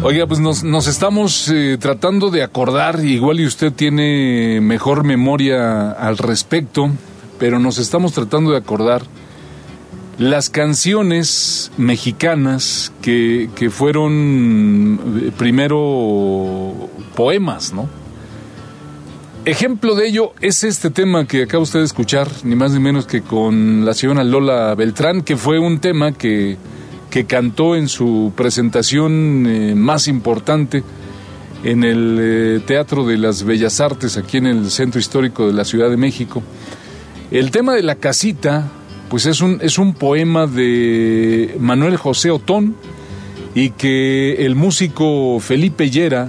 Oiga, pues nos estamos tratando de acordar, igual y usted tiene mejor memoria al respecto, pero nos estamos tratando de acordar las canciones mexicanas que fueron primero poemas, ¿no? Ejemplo de ello es este tema que acaba usted de escuchar, ni más ni menos que con la señora Lola Beltrán, que fue un tema que cantó en su presentación más importante en el Teatro de las Bellas Artes, aquí en el Centro Histórico de la Ciudad de México. El tema de La Casita, pues es un poema de Manuel José Otón, y que el músico Felipe Llera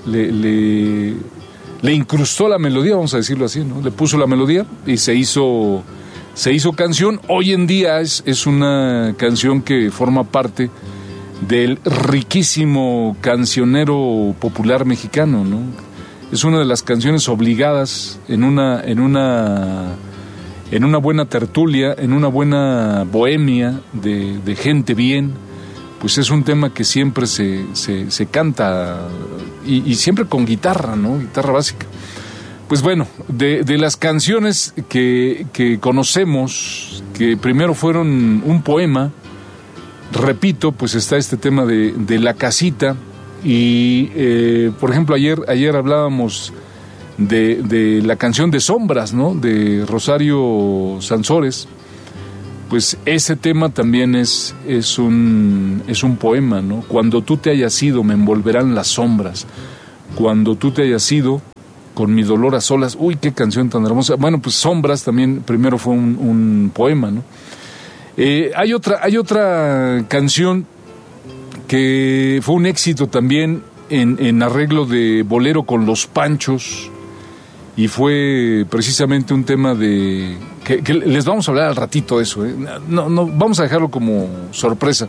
le incrustó la melodía, vamos a decirlo así, ¿no? Le puso la melodía y se hizo canción. Hoy en día es una canción que forma parte del riquísimo cancionero popular mexicano, ¿no? Es una de las canciones obligadas en una buena tertulia, en una buena bohemia de gente bien. Pues es un tema que siempre se canta y siempre con guitarra, ¿no? Guitarra básica. Pues bueno, de las canciones que conocemos, que primero fueron un poema, repito, pues está este tema de La Casita. Y por ejemplo, ayer hablábamos de la canción de Sombras, ¿no? De Rosario Sansores. Pues ese tema también es un poema, ¿no? Cuando tú te hayas ido, me envolverán las sombras. Cuando tú te hayas ido, con mi dolor a solas. Uy, qué canción tan hermosa. Bueno, pues Sombras también primero fue un poema, ¿no? Hay otra canción que fue un éxito también en arreglo de bolero con Los Panchos, y fue precisamente un tema que les vamos a hablar al ratito de eso, ¿eh? No, vamos a dejarlo como sorpresa.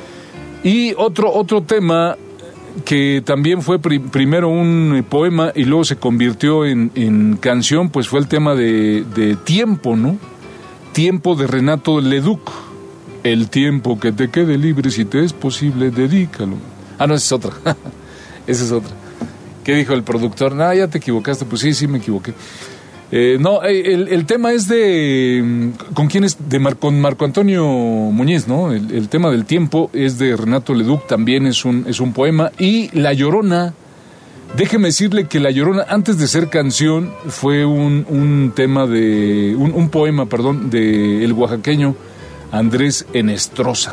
Y otro tema que también fue primero un poema y luego se convirtió en canción, pues fue el tema de Tiempo, ¿no? Tiempo, de Renato Leduc. El tiempo que te quede libre, si te es posible, dedícalo. Ah, no, esa es otra. Esa es otra. ¿Qué dijo el productor? No, ya te equivocaste. Pues sí, me equivoqué. No, el tema es ¿con quién es? Con Marco Antonio Muñiz, ¿no? El tema del tiempo es de Renato Leduc, también es un poema. Y La Llorona, déjeme decirle que La Llorona, antes de ser canción, fue un poema, de el oaxaqueño Andrés Enestrosa.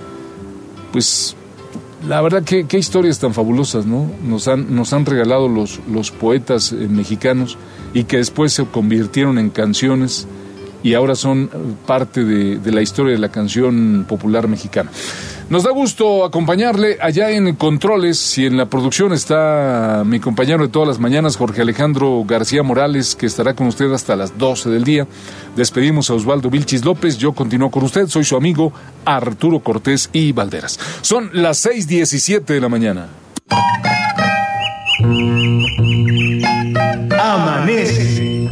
Pues la verdad, qué historias tan fabulosas, ¿no? Nos han regalado los poetas mexicanos, y que después se convirtieron en canciones y ahora son parte de la historia de la canción popular mexicana. Nos da gusto acompañarle allá en controles, y en la producción está mi compañero de todas las mañanas, Jorge Alejandro García Morales, que estará con usted hasta las 12 del día. Despedimos a Osvaldo Vilchis López, yo continúo con usted, soy su amigo Arturo Cortés y Valderas. Son las 6:17 de la mañana. Amanece.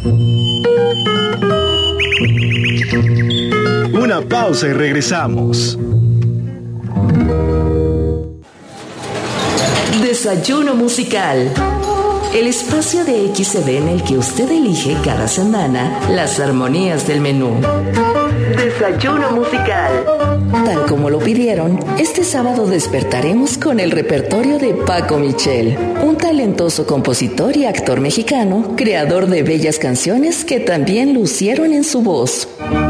Una pausa y regresamos. Desayuno musical. El espacio de XCD en el que usted elige cada semana las armonías del menú. Desayuno musical. Tal como lo pidieron, este sábado despertaremos con el repertorio de Paco Michel, un talentoso compositor y actor mexicano, creador de bellas canciones que también lucieron en su voz.